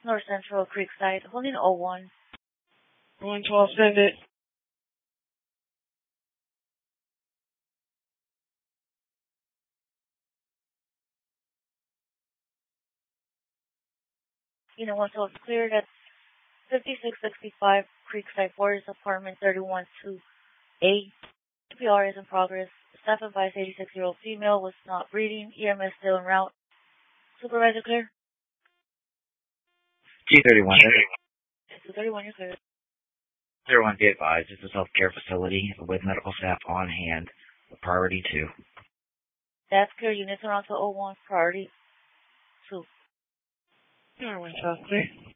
North Central Creekside, holding 01. 112, send it. Unit 112 is clear. That's 5665 Creekside Forest, apartment 312A. CPR is in progress. Staff advised 86-year-old female was not breathing. EMS still en route. Supervisor clear? 231. 231, you're clear. 01, be advised, this is a healthcare facility with medical staff on hand. Priority 2. That's clear. Units are on to 01, priority 2. 112, clear.